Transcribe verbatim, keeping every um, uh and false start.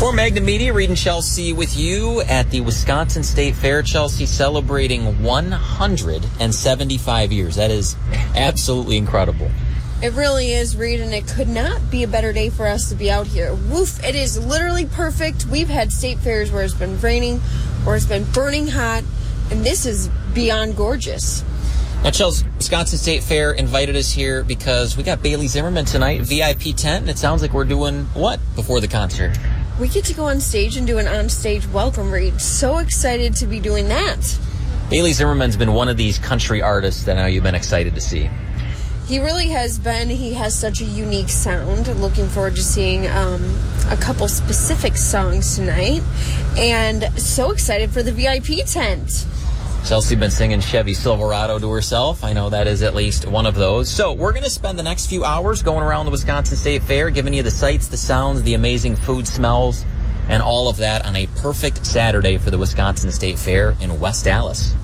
For Magnum Media, Reed and Chelsea with you at the Wisconsin State Fair. Chelsea celebrating one hundred seventy-five years. That is absolutely incredible. It really is, Reed, and it could not be a better day for us to be out here. Woof, it is literally perfect. We've had state fairs where it's been raining, where it's been burning hot, and this is beyond gorgeous. Now, Chelsea, Wisconsin State Fair invited us here because we got Bailey Zimmerman tonight, V I P tent, and it sounds like we're doing what before the concert? We get to go on stage and do an on-stage welcome, Reed. So excited to be doing that. Bailey Zimmerman's been one of these country artists that I know you've been excited to see. He really has been. He has such a unique sound. I'm looking forward to seeing um, a couple specific songs tonight. And so excited for the V I P tent. Chelsea been singing Chevy Silverado to herself. I know that is at least one of those. So we're going to spend the next few hours going around the Wisconsin State Fair, giving you the sights, the sounds, the amazing food smells, and all of that on a perfect Saturday for the Wisconsin State Fair in West Allis.